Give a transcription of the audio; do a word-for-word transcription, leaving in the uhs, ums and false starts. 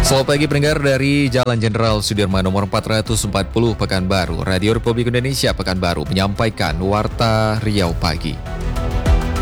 Selamat pagi pendengar dari Jalan Jenderal Sudirman nomor empat ratus empat puluh Pekanbaru. Radio Republik Indonesia Pekanbaru menyampaikan Warta Riau Pagi.